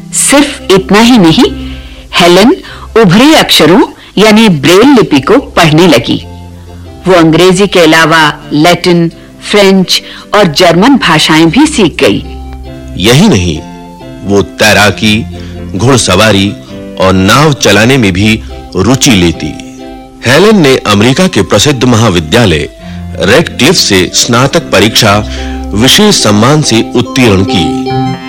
सिर्फ इतना ही नहीं, हेलन उभरे अक्षरों यानी ब्रेल लिपि को पढ़ने लगी। वो अंग्रेजी के अलावा लैटिन, फ्रेंच और जर्मन भाषाएं भी सीख गई। यही नहीं, वो तैराकी, घुड़सवारी और नाव चलाने में भी रुचि लेती। हेलन ने अमेरिका के प्रसिद्ध महाविद्यालय रेडक्लिफ से स्नातक परीक्षा विशेष सम्मान से उत्तीर्ण की।